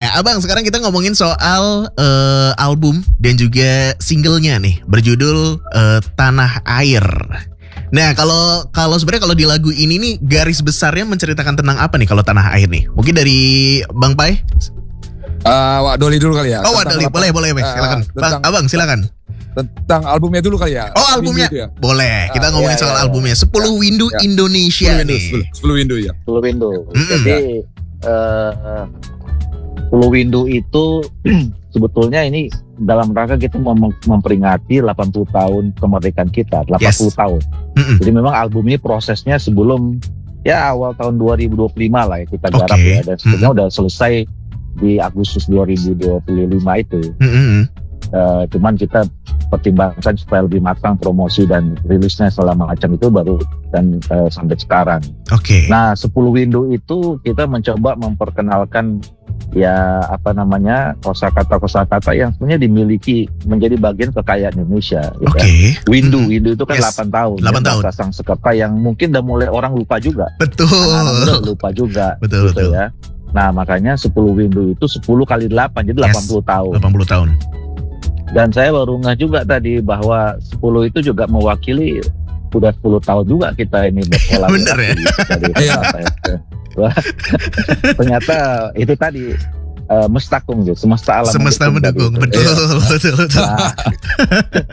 Abang, sekarang kita ngomongin soal album dan juga singlenya nih, berjudul Tanah Air. Nah, kalau sebenarnya kalau di lagu ini nih garis besarnya menceritakan tentang apa nih kalau Tanah Air nih? Mungkin dari Bang Pai? Wak Doli dulu kali ya. Oh, Wak Doli, boleh, silakan. Abang, silakan. Tentang albumnya dulu kali ya. Oh, albumnya. Ya? Boleh. Kita ngomongin soal albumnya. 10 Windu Indonesia 10 nih. 10 Windu ya. 10 Windu. Jadi 10 Windu itu sebetulnya ini dalam rangka kita memperingati 80 tahun kemerdekaan kita, 80 tahun. Jadi memang album ini prosesnya sebelum awal tahun 2025 lah ya kita garap ya. Dan sebenarnya udah selesai di Agustus 2025 itu. Cuman kita pertimbangkan supaya lebih matang promosi dan rilisnya selama macam itu baru dan sampai sekarang. Nah 10 Windu itu kita mencoba memperkenalkan kosakata yang sebenarnya dimiliki menjadi bagian kekayaan Indonesia. Windu itu kan 8 tahun. 8 tahun. Bahasa Sanskerta yang mungkin udah mulai orang lupa juga. Betul. Anak-anak lupa juga. Betul. Ya. Nah makanya 10 Windu itu 10 kali 8 jadi 80 tahun. 80 tahun. Dan saya baru ngeh juga tadi bahwa 10 itu juga mewakili udah 10 tahun juga kita ini berkolaborasi. Bener ya? Ternyata itu tadi mestakung gitu, semesta alam mendukung. Betul.